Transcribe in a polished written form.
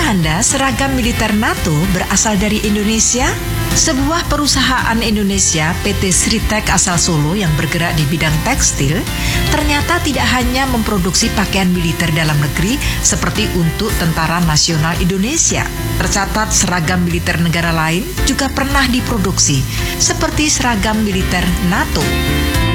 Tahukah Anda seragam militer NATO berasal dari Indonesia? Sebuah perusahaan Indonesia, PT Sritek asal Solo yang bergerak di bidang tekstil, ternyata tidak hanya memproduksi pakaian militer dalam negeri seperti untuk Tentara Nasional Indonesia. Tercatat seragam militer negara lain juga pernah diproduksi, seperti seragam militer NATO.